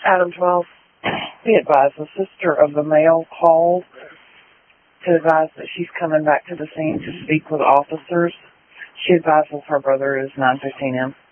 Adam 12. Be advised, the sister of the male called to advise that she's coming back to the scene to speak with officers. She advises her brother is 9:15 a.m.